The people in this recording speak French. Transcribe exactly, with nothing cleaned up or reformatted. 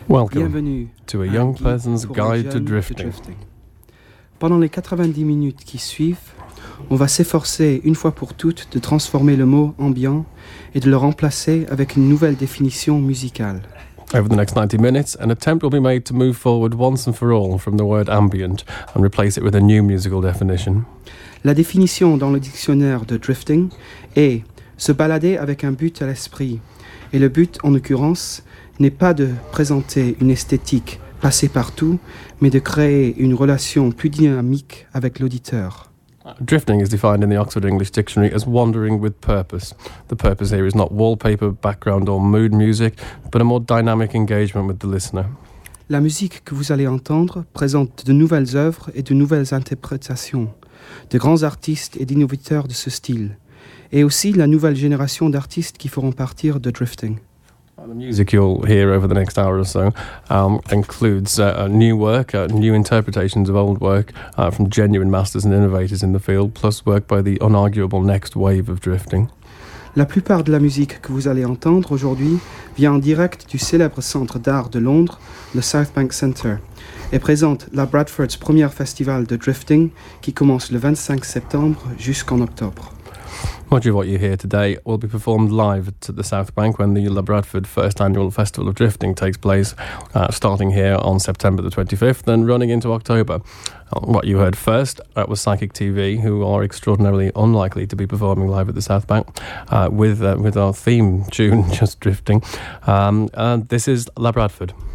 Welcome Bienvenue to a à young Guide person's pour un guide to jeune de drifting. drifting. Pendant les quatre-vingt-dix minutes qui suivent, on va s'efforcer une fois pour toutes de transformer le mot ambiant et de le remplacer avec une nouvelle définition musicale. Over the next ninety minutes, an attempt will be made to move forward once and for all from the word ambient and replace it with a new musical definition. La définition dans le dictionnaire de drifting est se balader avec un but à l'esprit. Et le but, en l'occurrence, n'est pas de présenter une esthétique passée partout, mais de créer une relation plus dynamique avec l'auditeur. Drifting is defined in the Oxford English Dictionary as wandering with purpose. The purpose here is not wallpaper, background or mood music, but a more dynamic engagement with the listener. La musique que vous allez entendre présente de nouvelles œuvres et de nouvelles interprétations, de grands artistes et d'innovateurs de ce style, et aussi la nouvelle génération d'artistes qui feront partir de drifting. The music you'll hear over the next hour or so um, includes uh, new work, uh, new interpretations of old work uh, from genuine masters and innovators in the field, plus work by the unarguable next wave of drifting. La plupart de la musique que vous allez entendre aujourd'hui vient en direct du célèbre centre d'art de Londres, le South Bank Centre, et présente la Bradford's premier festival de drifting qui commence le vingt-cinq septembre jusqu'en octobre. Much of what you hear today will be performed live at the South Bank when the La Bradford First Annual Festival of Drifting takes place, uh, starting here on September the twenty-fifth and running into October. Uh, what you heard first uh, was Psychic T V, who are extraordinarily unlikely to be performing live at the South Bank uh, with, uh, with our theme tune, Just Drifting. Um, and this is La Bradford.